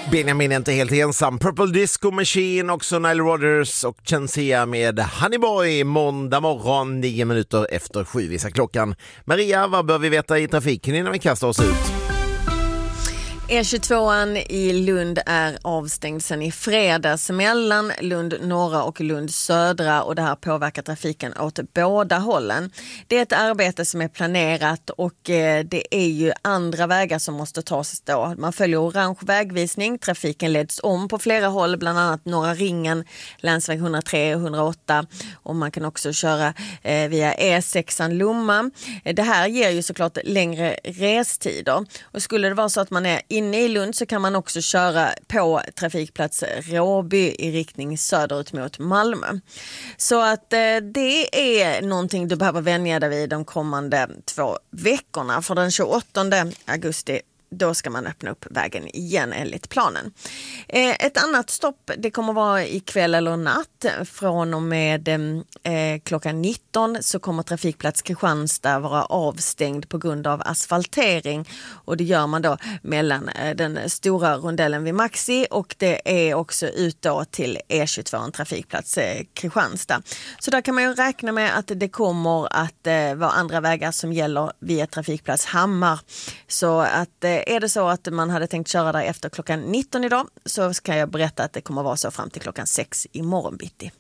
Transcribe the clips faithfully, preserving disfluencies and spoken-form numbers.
Benjamin är inte helt ensam. Purple Disco Machine, också Nile Rodgers och Chenzea med Honeyboy. Måndag morgon, nio minuter efter sju visar klockan. Maria, vad bör vi veta i trafiken innan vi kastar oss ut? E tjugotvåan i Lund är avstängd sedan i fredags mellan Lund norra och Lund södra, och det här påverkar trafiken åt båda hållen. Det är ett arbete som är planerat och det är ju andra vägar som måste tas då. Man följer orange vägvisning, trafiken leds om på flera håll, bland annat Norra ringen, länsväg hundratre och hundraåtta, och man kan också köra eh, via E sexan Lomma. Det här ger ju såklart längre restider, och skulle det vara så att man är inne i Lund så kan man också köra på trafikplats Råby i riktning söderut mot Malmö. Så att eh, det är någonting du behöver vänja dig vid de kommande två veckorna. För den tjugoåttonde augusti då ska man öppna upp vägen igen enligt planen. Eh, ett annat stopp, det kommer vara ikväll eller natt. Från och med eh, klockan nitton så kommer trafikplats Kristianstad vara avstängd på grund av asfaltering. Och det gör man då mellan eh, den stora rondellen vid Maxi, och det är också ut då till E tjugotvåan trafikplats eh, Kristianstad. Så där kan man ju räkna med att det kommer att eh, vara andra vägar som gäller via trafikplats Hammar. Så att eh, är det så att man hade tänkt köra där efter klockan nitton idag, så ska jag berätta att det kommer vara så fram till klockan sex imorgon bitti.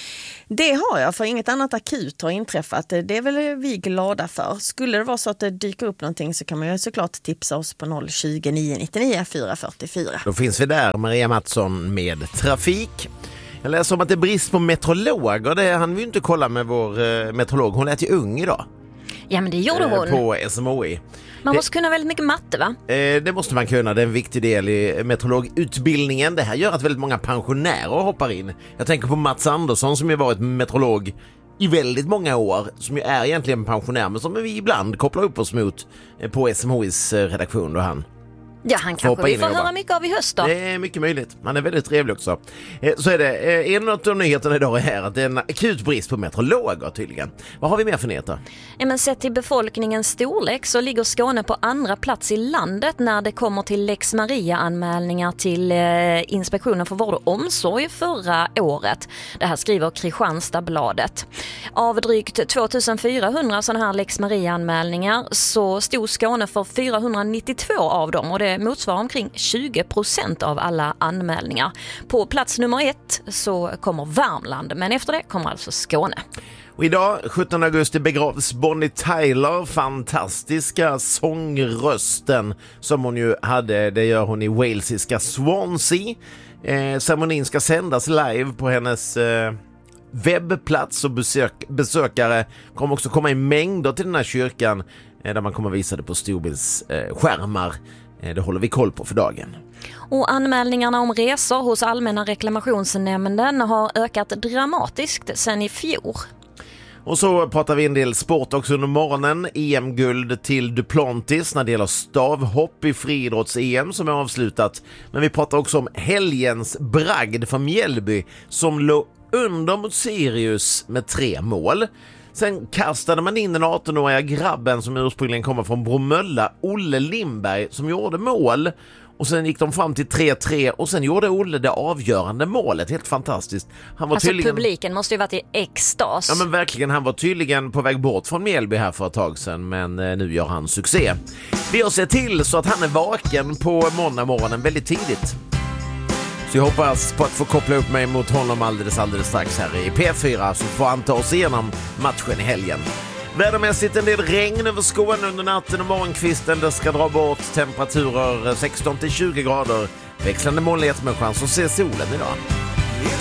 Det har jag, för inget annat akut har inträffat. Det är väl vi glada för. Skulle det vara så att det dyker upp någonting så kan man ju såklart tipsa oss på noll tjugo nio nittionio fyra fyrtiofyra. Då finns vi där, Maria Mattsson med trafik. Jag läser om att det är brist på meteorologer. Det hann vi ju inte kolla med vår eh, meteorolog. Hon lät ju ung idag. Ja, men det gjorde hon. På S M H I. Man måste kunna väldigt mycket matte, va? Eh, det måste man kunna. Det är en viktig del i meteorologutbildningen. Det här gör att väldigt många pensionärer hoppar in. Jag tänker på Mats Andersson som ju varit meteorolog i väldigt många år. Som ju är egentligen pensionär, men som vi ibland kopplar upp oss mot på S M H Is redaktion då han. Ja, han kanske vi får höra mycket av i höst då. Det är mycket möjligt. Han är väldigt trevlig också. Så är det. En av nyheterna idag är här att det är en akut brist på meteorologer tydligen. Vad har vi mer för nyheter? Ja, men sett till befolkningens storlek så ligger Skåne på andra plats i landet när det kommer till Lex Maria-anmälningar till eh, Inspektionen för vård och omsorg förra året. Det här skriver Kristianstadsbladet. Av drygt tvåtusenfyrahundra sådana här Lex Maria-anmälningar så stod Skåne för fyrahundranittiotvå av dem, och det motsvarar omkring tjugo procent av alla anmälningar. På plats nummer ett så kommer Värmland, men efter det kommer alltså Skåne. Och idag, sjuttonde augusti, begravs Bonnie Tyler, fantastiska sångrösten som hon ju hade. Det gör hon i walesiska Swansea. Eh, ceremonin ska sändas live på hennes eh, webbplats, och besök, besökare kommer också komma i mängder till den här kyrkan eh, där man kommer visa det på storbildsskärmar. Eh, Det håller vi koll på för dagen. Och anmälningarna om resor hos Allmänna reklamationsnämnden har ökat dramatiskt sedan i fjol. Och så pratar vi en del sport också under morgonen. E M-guld till Duplantis när det gäller stavhopp i friidrotts-E M som är avslutat. Men vi pratar också om helgens bragd från Mjällby som låg under mot Sirius med tre mål. Sen kastade man in den artonåriga grabben som ursprungligen kommer från Bromölla, Olle Lindberg, som gjorde mål. Och sen gick de fram till tre tre och sen gjorde Olle det avgörande målet. Helt fantastiskt. Han var alltså tydligen... publiken måste ju varit i extas. Ja, men verkligen, han var tydligen på väg bort från Mjällby här för ett tag sedan, men nu gör han succé. Vi har sett till så att han är vaken på måndag morgonen väldigt tidigt. Så jag hoppas på att få koppla upp mig mot honom alldeles alldeles strax här i P fyra, så får han ta oss igenom matchen i helgen. Vädermässigt en del regn över Skåne under natten och morgonkvisten. Det ska dra bort temperaturer sexton till tjugo grader. Växlande molnighet med chans att se solen idag.